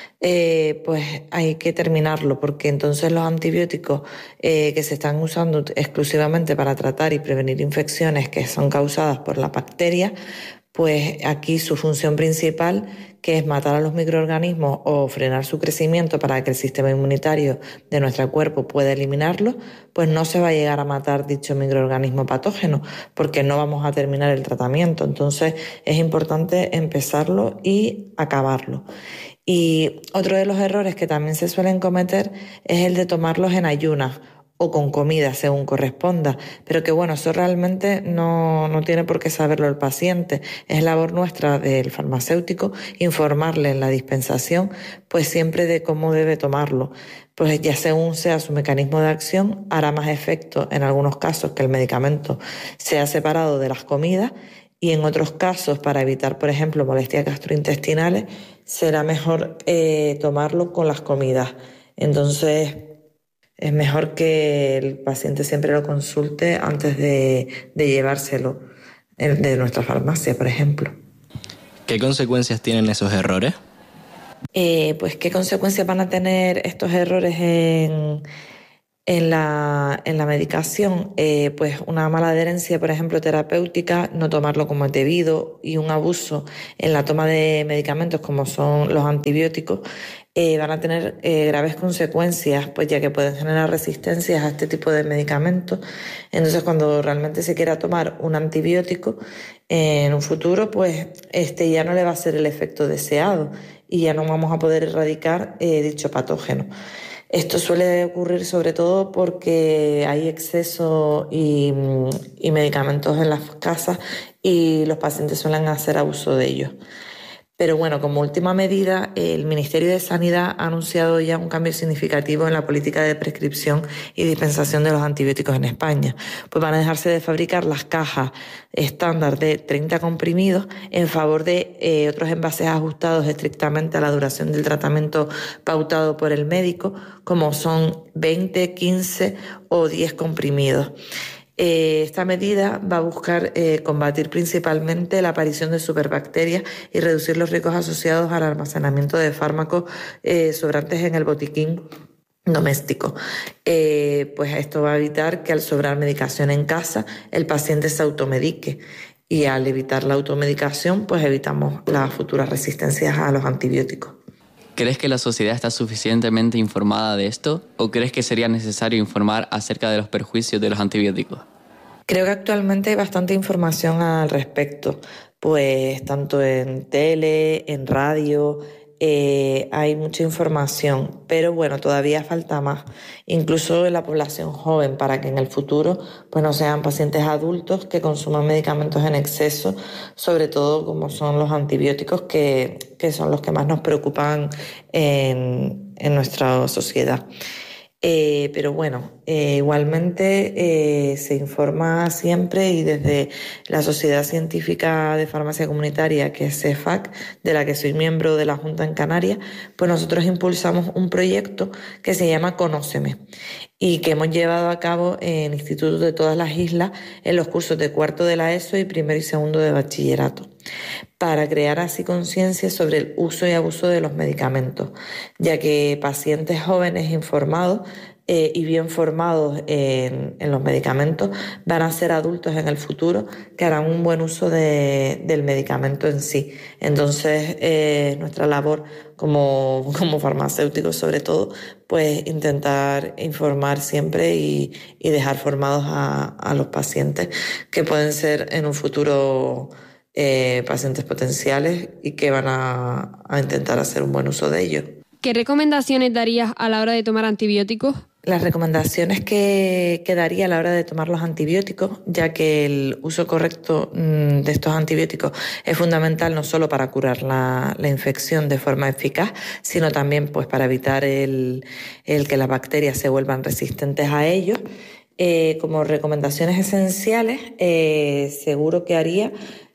eh, pues hay que terminarlo, porque entonces los antibióticos eh, que se están usando exclusivamente para tratar y prevenir infecciones que son causadas por la bacteria, pues aquí su función principal, que es matar a los microorganismos o frenar su crecimiento para que el sistema inmunitario de nuestro cuerpo pueda eliminarlos, pues no se va a llegar a matar dicho microorganismo patógeno, porque no vamos a terminar el tratamiento. Entonces es importante empezarlo y acabarlo. Y otro de los errores que también se suelen cometer es el de tomarlos en ayunas o con comida según corresponda, pero que bueno, eso realmente no, no tiene por qué saberlo el paciente. Es labor nuestra del farmacéutico informarle en la dispensación pues siempre de cómo debe tomarlo, pues ya según sea su mecanismo de acción hará más efecto en algunos casos que el medicamento sea separado de las comidas, y en otros casos, para evitar por ejemplo molestias gastrointestinales, será mejor eh, tomarlo con las comidas. Entonces es mejor que el paciente siempre lo consulte antes de, de llevárselo de nuestra farmacia, por ejemplo. ¿Qué consecuencias tienen esos errores? Eh, pues qué consecuencias van a tener estos errores en, en, la, en la medicación. Eh, pues una mala adherencia, por ejemplo, terapéutica, no tomarlo como es debido, y un abuso en la toma de medicamentos como son los antibióticos, Eh, van a tener eh, graves consecuencias, pues ya que pueden generar resistencias a este tipo de medicamentos. Entonces, cuando realmente se quiera tomar un antibiótico eh, en un futuro, pues este ya no le va a ser el efecto deseado y ya no vamos a poder erradicar eh, dicho patógeno. Esto suele ocurrir sobre todo porque hay exceso y, y medicamentos en las casas y los pacientes suelen hacer abuso de ellos. Pero bueno, como última medida, el Ministerio de Sanidad ha anunciado ya un cambio significativo en la política de prescripción y dispensación de los antibióticos en España. Pues van a dejarse de fabricar las cajas estándar de treinta comprimidos en favor de eh, otros envases ajustados estrictamente a la duración del tratamiento pautado por el médico, como son veinte, quince o diez comprimidos. Eh, esta medida va a buscar eh, combatir principalmente la aparición de superbacterias y reducir los riesgos asociados al almacenamiento de fármacos eh, sobrantes en el botiquín doméstico. Eh, pues esto va a evitar que al sobrar medicación en casa el paciente se automedique, y al evitar la automedicación pues evitamos las futuras resistencias a los antibióticos. ¿Crees que la sociedad está suficientemente informada de esto o crees que sería necesario informar acerca de los perjuicios de los antibióticos? Creo que actualmente hay bastante información al respecto, pues tanto en tele, en radio, eh, hay mucha información, pero bueno, todavía falta más, incluso en la población joven, para que en el futuro pues no sean pacientes adultos que consuman medicamentos en exceso, sobre todo como son los antibióticos, que, que son los que más nos preocupan en, en nuestra sociedad. Eh, pero bueno, eh, igualmente eh, se informa siempre, y desde la Sociedad Científica de Farmacia Comunitaria, que es CEFAC, de la que soy miembro de la Junta en Canarias, pues nosotros impulsamos un proyecto que se llama Conóceme y que hemos llevado a cabo en institutos de todas las islas en los cursos de cuarto de la ESO y primero y segundo de bachillerato, para crear así conciencia sobre el uso y abuso de los medicamentos, ya que pacientes jóvenes informados eh, y bien formados en, en los medicamentos van a ser adultos en el futuro que harán un buen uso de, del medicamento en sí. Entonces, eh, nuestra labor como, como farmacéuticos, sobre todo, pues intentar informar siempre y, y dejar formados a, a los pacientes que pueden ser en un futuro Eh, pacientes potenciales y que van a, a intentar hacer un buen uso de ellos. ¿Qué recomendaciones darías a la hora de tomar antibióticos? Las recomendaciones que, que daría a la hora de tomar los antibióticos, ya que el uso correcto mmm, de estos antibióticos es fundamental no solo para curar la, la infección de forma eficaz, sino también pues para evitar el, el que las bacterias se vuelvan resistentes a ellos. Eh, como recomendaciones esenciales, eh, seguro que haría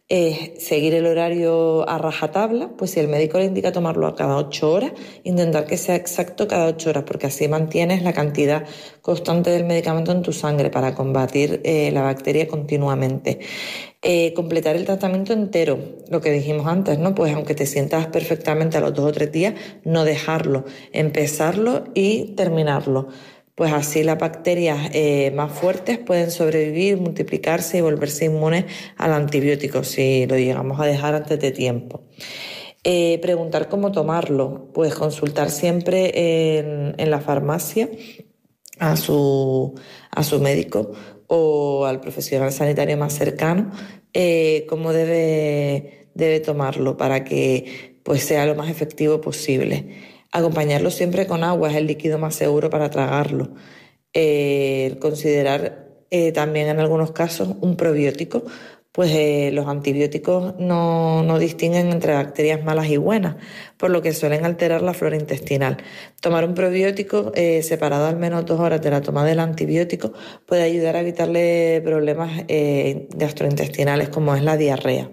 es seguir el horario a rajatabla, pues si el médico le indica tomarlo a cada ocho horas, intentar que sea exacto cada ocho horas, porque así mantienes la cantidad constante del medicamento en tu sangre para combatir eh, la bacteria continuamente. Eh, completar el tratamiento entero, lo que dijimos antes, ¿no? Pues aunque te sientas perfectamente a los dos o tres días, no dejarlo, empezarlo y terminarlo. Pues así las bacterias eh, más fuertes pueden sobrevivir, multiplicarse y volverse inmunes al antibiótico si lo llegamos a dejar antes de tiempo. Eh, preguntar cómo tomarlo, pues consultar siempre en, en la farmacia a su, a su médico o al profesional sanitario más cercano eh, cómo debe, debe tomarlo para que pues, sea lo más efectivo posible. Acompañarlo siempre con agua, es el líquido más seguro para tragarlo. Eh, considerar eh, también en algunos casos un probiótico, pues eh, los antibióticos no, no distinguen entre bacterias malas y buenas, por lo que suelen alterar la flora intestinal. Tomar un probiótico eh, separado al menos dos horas de la toma del antibiótico puede ayudar a evitarle problemas eh, gastrointestinales como es la diarrea.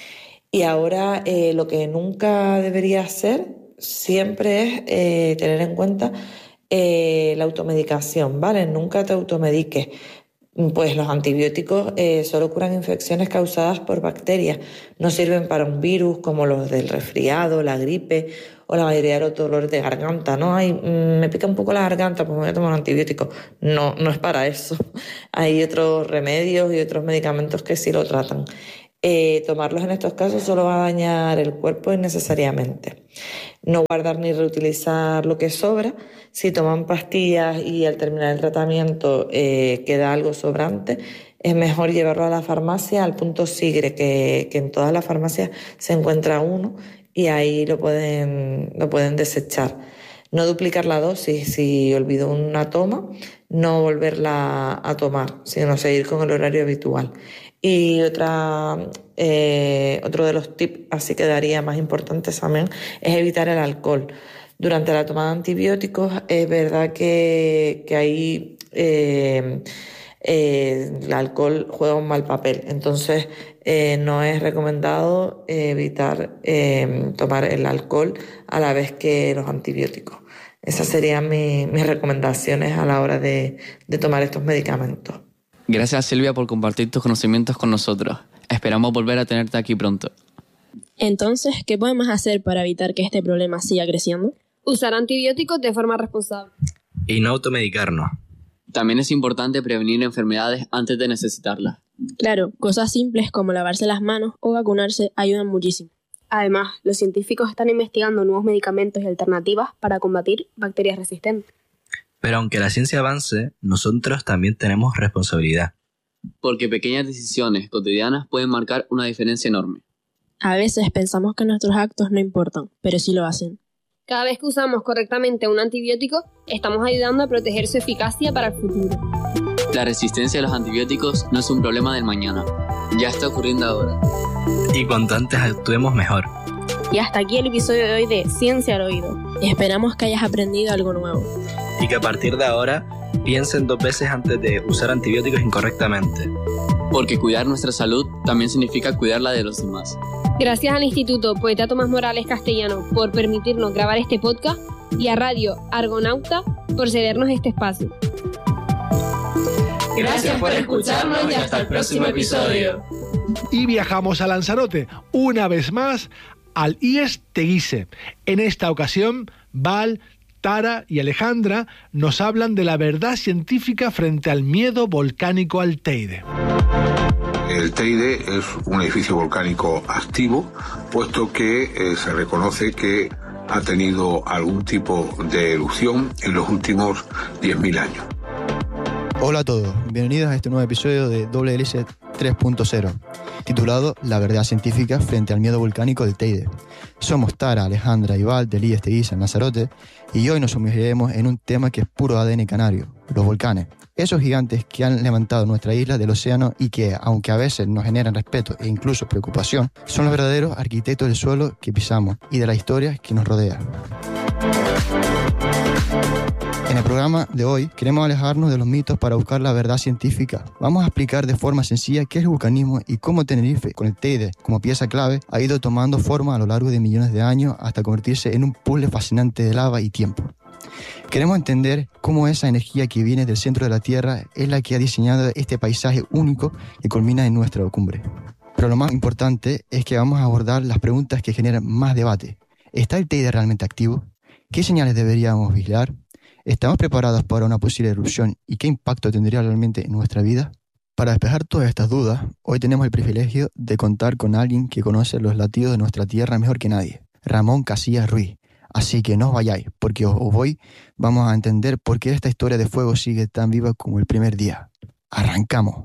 Y ahora eh, lo que nunca debería hacer siempre es eh, tener en cuenta eh, la automedicación, ¿vale? Nunca te automediques. Pues los antibióticos eh, solo curan infecciones causadas por bacterias, no sirven para un virus como los del resfriado, la gripe o la mayoría de los dolores de garganta, ¿no? Ay, me pica un poco la garganta, pues me voy a tomar un antibiótico. No, no es para eso. Hay otros remedios y otros medicamentos que sí lo tratan. Eh, tomarlos en estos casos solo va a dañar el cuerpo innecesariamente. No guardar ni reutilizar lo que sobra. Si toman pastillas y al terminar el tratamiento eh, queda algo sobrante, es mejor llevarlo a la farmacia, al punto Sigre, que, que en todas las farmacias se encuentra uno y ahí lo pueden, lo pueden desechar. No duplicar la dosis. Si olvido una toma, no volverla a tomar, sino seguir con el horario habitual. Y otra, eh, otro de los tips así que daría más importantes también es evitar el alcohol. Durante la toma de antibióticos es verdad que, que ahí eh, eh, el alcohol juega un mal papel. Entonces eh, no es recomendado eh, evitar eh, tomar el alcohol a la vez que los antibióticos. Esas serían mi, mis recomendaciones a la hora de, de tomar estos medicamentos. Gracias, Silvia, por compartir tus conocimientos con nosotros. Esperamos volver a tenerte aquí pronto. Entonces, ¿qué podemos hacer para evitar que este problema siga creciendo? Usar antibióticos de forma responsable. Y no automedicarnos. También es importante prevenir enfermedades antes de necesitarlas. Claro, cosas simples como lavarse las manos o vacunarse ayudan muchísimo. Además, los científicos están investigando nuevos medicamentos y alternativas para combatir bacterias resistentes. Pero aunque la ciencia avance, nosotros también tenemos responsabilidad. Porque pequeñas decisiones cotidianas pueden marcar una diferencia enorme. A veces pensamos que nuestros actos no importan, pero sí lo hacen. Cada vez que usamos correctamente un antibiótico, estamos ayudando a proteger su eficacia para el futuro. La resistencia a los antibióticos no es un problema del mañana. Ya está ocurriendo ahora. Y cuanto antes actuemos mejor. Y hasta aquí el episodio de hoy de Ciencia al Oído. Esperamos que hayas aprendido algo nuevo. y que a partir de ahora piensen dos veces antes de usar antibióticos incorrectamente. Porque cuidar nuestra salud también significa cuidar la de los demás. Gracias al Instituto Poeta Tomás Morales Castellano por permitirnos grabar este podcast y a Radio Argonauta por cedernos este espacio. Gracias por escucharnos y hasta el próximo episodio. Y viajamos a Lanzarote, una vez más, al I E S Teguise. En esta ocasión, Val, Tara y Alejandra nos hablan de la verdad científica frente al miedo volcánico al Teide. El Teide es un edificio volcánico activo, puesto que eh, se reconoce que ha tenido algún tipo de erupción en los últimos diez mil años. Hola a todos, bienvenidos a este nuevo episodio de Doble Hélice tres punto cero, titulado La verdad científica frente al miedo volcánico del Teide. Somos Tara, Alejandra y Val del I E S Teguise en Lanzarote y hoy nos sumergiremos en un tema que es puro A D N canario, los volcanes. Esos gigantes que han levantado nuestra isla del océano y que, aunque a veces nos generan respeto e incluso preocupación, son los verdaderos arquitectos del suelo que pisamos y de la historia que nos rodea. En el programa de hoy queremos alejarnos de los mitos para buscar la verdad científica. Vamos a explicar de forma sencilla qué es el vulcanismo y cómo Tenerife, con el Teide como pieza clave, ha ido tomando forma a lo largo de millones de años hasta convertirse en un puzzle fascinante de lava y tiempo. Queremos entender cómo esa energía que viene del centro de la Tierra es la que ha diseñado este paisaje único que culmina en nuestra cumbre. Pero lo más importante es que vamos a abordar las preguntas que generan más debate. ¿Está el Teide realmente activo? ¿Qué señales deberíamos vigilar? ¿Estamos preparados para una posible erupción y qué impacto tendría realmente en nuestra vida? Para despejar todas estas dudas, hoy tenemos el privilegio de contar con alguien que conoce los latidos de nuestra tierra mejor que nadie, Ramón Casillas Ruiz. Así que no os vayáis, porque os voy, vamos a entender por qué esta historia de fuego sigue tan viva como el primer día. ¡Arrancamos!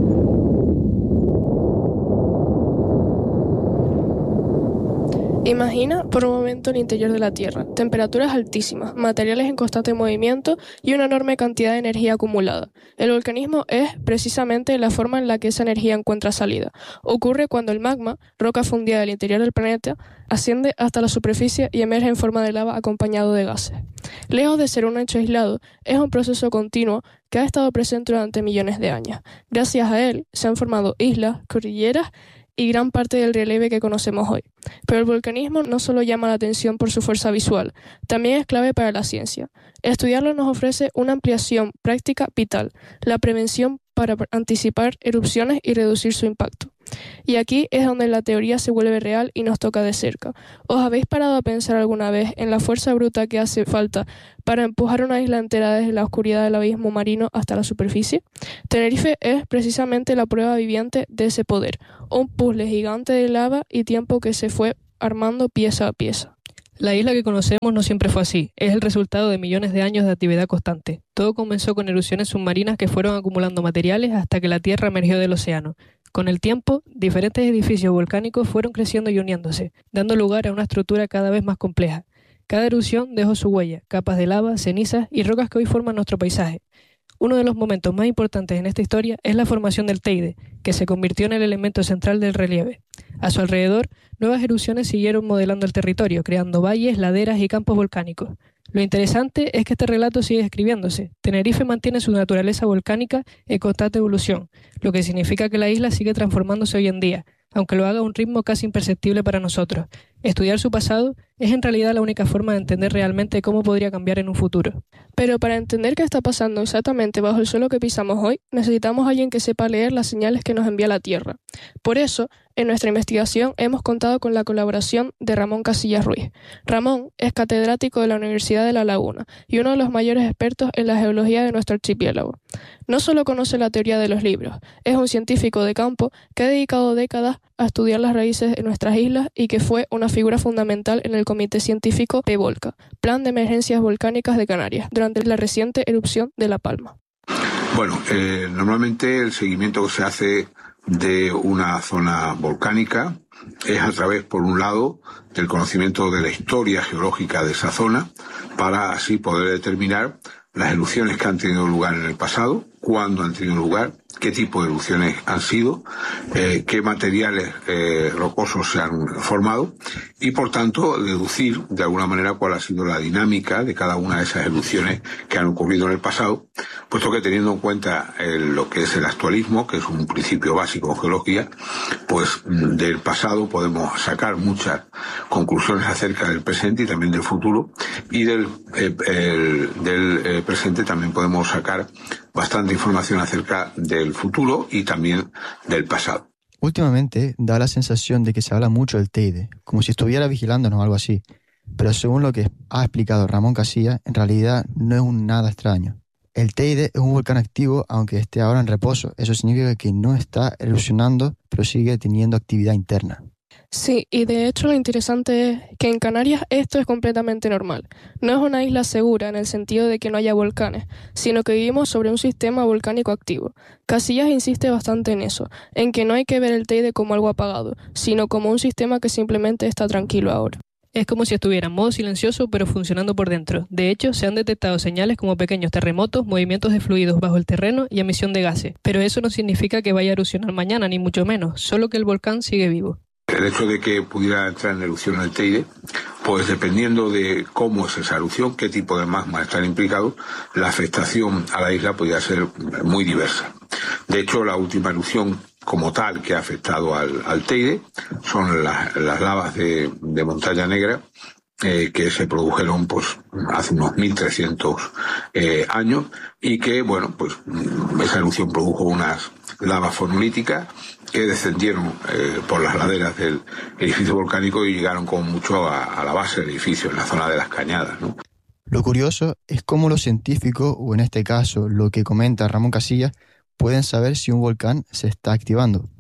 Imagina por un momento el interior de la Tierra, temperaturas altísimas, materiales en constante movimiento y una enorme cantidad de energía acumulada. El volcanismo es precisamente la forma en la que esa energía encuentra salida. Ocurre cuando el magma, roca fundida del interior del planeta, asciende hasta la superficie y emerge en forma de lava acompañado de gases. Lejos de ser un hecho aislado, es un proceso continuo que ha estado presente durante millones de años. Gracias a él se han formado islas, cordilleras y gran parte del relieve que conocemos hoy. Pero el volcanismo no solo llama la atención por su fuerza visual, también es clave para la ciencia. Estudiarlo nos ofrece una ampliación práctica vital, la prevención para anticipar erupciones y reducir su impacto. Y aquí es donde la teoría se vuelve real y nos toca de cerca. ¿Os habéis parado a pensar alguna vez en la fuerza bruta que hace falta para empujar una isla entera desde la oscuridad del abismo marino hasta la superficie? Tenerife es precisamente la prueba viviente de ese poder, un puzzle gigante de lava y tiempo que se fue armando pieza a pieza. La isla que conocemos no siempre fue así, es el resultado de millones de años de actividad constante. Todo comenzó con erupciones submarinas que fueron acumulando materiales hasta que la Tierra emergió del océano. Con el tiempo, diferentes edificios volcánicos fueron creciendo y uniéndose, dando lugar a una estructura cada vez más compleja. Cada erupción dejó su huella, capas de lava, cenizas y rocas que hoy forman nuestro paisaje. Uno de los momentos más importantes en esta historia es la formación del Teide, que se convirtió en el elemento central del relieve. A su alrededor, nuevas erupciones siguieron modelando el territorio, creando valles, laderas y campos volcánicos. Lo interesante es que este relato sigue escribiéndose. Tenerife mantiene su naturaleza volcánica en constante evolución, lo que significa que la isla sigue transformándose hoy en día, aunque lo haga a un ritmo casi imperceptible para nosotros. Estudiar su pasado es en realidad la única forma de entender realmente cómo podría cambiar en un futuro. Pero para entender qué está pasando exactamente bajo el suelo que pisamos hoy, necesitamos a alguien que sepa leer las señales que nos envía la Tierra. Por eso, en nuestra investigación hemos contado con la colaboración de Ramón Casillas Ruiz. Ramón es catedrático de la Universidad de La Laguna y uno de los mayores expertos en la geología de nuestro archipiélago. No solo conoce la teoría de los libros, es un científico de campo que ha dedicado décadas a estudiar las raíces de nuestras islas y que fue una figura fundamental en el Comité Científico PEVOLCA, Plan de Emergencias Volcánicas de Canarias, durante la reciente erupción de La Palma. Bueno, eh, normalmente el seguimiento que se hace de una zona volcánica es a través, por un lado, del conocimiento de la historia geológica de esa zona, para así poder determinar las erupciones que han tenido lugar en el pasado, cuándo han tenido lugar qué tipo de erupciones han sido, eh, qué materiales eh, rocosos se han formado y, por tanto, deducir de alguna manera cuál ha sido la dinámica de cada una de esas erupciones que han ocurrido en el pasado, puesto que teniendo en cuenta eh, lo que es el actualismo, que es un principio básico en geología, pues del pasado podemos sacar muchas conclusiones acerca del presente y también del futuro, y del, eh, el, del eh, presente también podemos sacar bastante información acerca del futuro y también del pasado. Últimamente da la sensación de que se habla mucho del Teide, como si estuviera vigilándonos o algo así, pero según lo que ha explicado Ramón Casillas, en realidad no es un nada extraño. El Teide es un volcán activo aunque esté ahora en reposo. Eso significa que no está erupcionando, pero sigue teniendo actividad interna. Sí, y de hecho lo interesante es que en Canarias esto es completamente normal. No es una isla segura en el sentido de que no haya volcanes, sino que vivimos sobre un sistema volcánico activo. Casillas insiste bastante en eso, en que no hay que ver el Teide como algo apagado, sino como un sistema que simplemente está tranquilo ahora. Es como si estuviera en modo silencioso pero funcionando por dentro. De hecho, se han detectado señales como pequeños terremotos, movimientos de fluidos bajo el terreno y emisión de gases. Pero eso no significa que vaya a erupcionar mañana, ni mucho menos, solo que el volcán sigue vivo. El hecho de que pudiera entrar en erupción el Teide, pues dependiendo de cómo es esa erupción, qué tipo de magma están implicados, la afectación a la isla podría ser muy diversa. De hecho, la última erupción como tal que ha afectado al, al Teide son las, las lavas de, de Montaña Negra, eh, que se produjeron pues hace unos mil trescientos eh, años y que, bueno, pues esa erupción produjo unas lavas fonolíticas que descendieron eh, por las laderas del edificio volcánico y llegaron como mucho a, a la base del edificio, en la zona de las Cañadas, ¿no? Lo curioso es cómo los científicos, o en este caso lo que comenta Ramón Casillas, pueden saber si un volcán se está activando.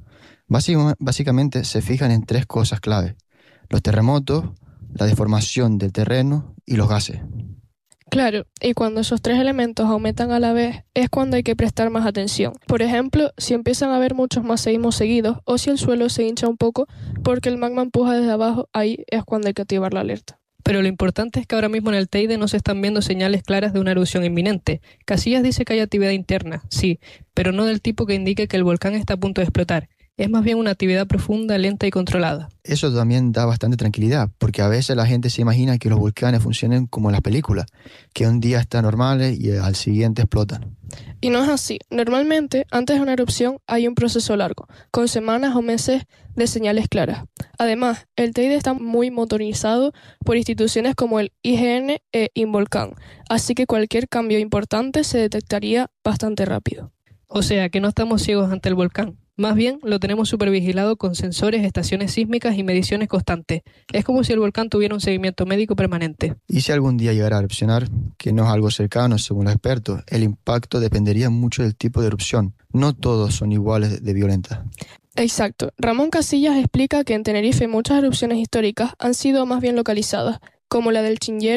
Básicamente se fijan en tres cosas clave: los terremotos, la deformación del terreno y los gases. Claro, y cuando esos tres elementos aumentan a la vez es cuando hay que prestar más atención. Por ejemplo, si empiezan a haber muchos más seísmos seguidos o si el suelo se hincha un poco porque el magma empuja desde abajo, ahí es cuando hay que activar la alerta. Pero lo importante es que ahora mismo en el Teide no se están viendo señales claras de una erupción inminente. Casillas dice que hay actividad interna, sí, pero no del tipo que indique que el volcán está a punto de explotar. Es más bien una actividad profunda, lenta y controlada. Eso también da bastante tranquilidad, porque a veces la gente se imagina que los volcanes funcionen como en las películas, que un día están normales y al siguiente explotan. Y no es así. Normalmente, antes de una erupción hay un proceso largo, con semanas o meses de señales claras. Además, el Teide está muy motorizado por instituciones como el I G N e Involcán, así que cualquier cambio importante se detectaría bastante rápido. O sea, que no estamos ciegos ante el volcán. Más bien, lo tenemos supervigilado con sensores, estaciones sísmicas y mediciones constantes. Es como si el volcán tuviera un seguimiento médico permanente. Y si algún día llegara a erupcionar, que no es algo cercano según los expertos, el impacto dependería mucho del tipo de erupción. No todos son iguales de violentas. Exacto. Ramón Casillas explica que en Tenerife muchas erupciones históricas han sido más bien localizadas, como la del Chinchero